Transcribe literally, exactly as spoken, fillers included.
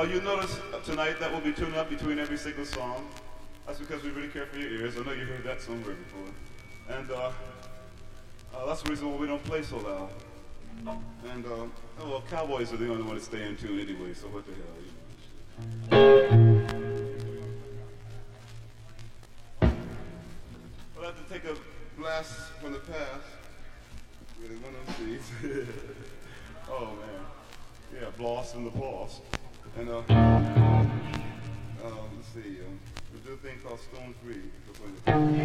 you notice tonight that we'll be tuning up between every single song. That's because we really care for your ears. I know you heard that somewhere before. And uh, uh, that's the reason why we don't play so loud. And, uh, oh, well, cowboys are the only one to stay in tune anyway, so what the hell, you know. We'll have to take a blast from the past. Really one of these. Oh, man. Yeah, Bloss and the Boss. And, uh, um, let's see, um, we'll do a thing called Stone Three.